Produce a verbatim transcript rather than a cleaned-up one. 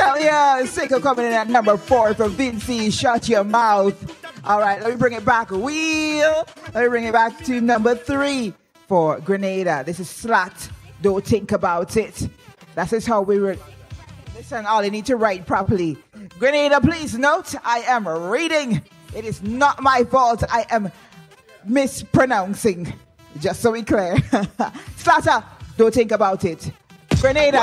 tell you, Sicko coming in at number four from Vinci, Shut Your Mouth. All right, let me bring it back. Wheel. Let me bring it back to number three for Grenada. This is Slat. Don't think about it. That is how we were. Listen, all you need to write properly. Grenada, please note, I am reading. It is not my fault. I am mispronouncing. Just so we clear. Slatter, don't think about it. Grenada.